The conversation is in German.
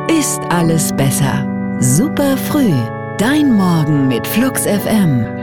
ist alles besser. Super früh. Dein Morgen mit Flux FM.